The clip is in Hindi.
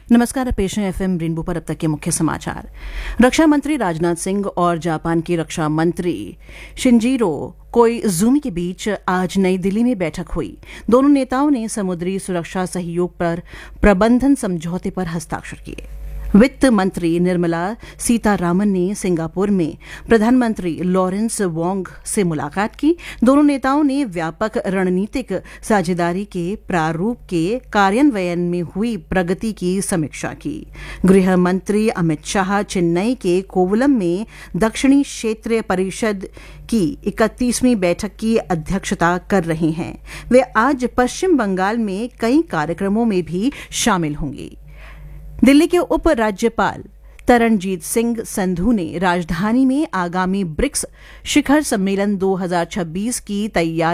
नमस्कार, पेश है एफएम रेनबो पर अब तक के मुख्य समाचार। रक्षा मंत्री राजनाथ सिंह और जापान की रक्षा मंत्री शिंजीरो कोइजुमी के बीच आज नई दिल्ली में बैठक हुई। दोनों नेताओं ने समुद्री सुरक्षा सहयोग पर प्रबंधन समझौते पर हस्ताक्षर किए। वित्त मंत्री निर्मला सीतारामन ने सिंगापुर में प्रधानमंत्री लॉरेंस वोंग से मुलाकात की। दोनों नेताओं ने व्यापक रणनीतिक साझेदारी के प्रारूप के कार्यान्वयन में हुई प्रगति की समीक्षा की। गृह मंत्री अमित शाह चेन्नई के कोवलम में दक्षिणी क्षेत्रीय परिषद की 31वीं बैठक की अध्यक्षता कर रहे हैं। वे आज पश्चिम बंगाल में कई कार्यक्रमों में भी शामिल होंगे। दिल्ली के उप राज्यपाल तरणजीत सिंह संधू ने राजधानी में आगामी ब्रिक्स शिखर सम्मेलन 2026 की तैयारी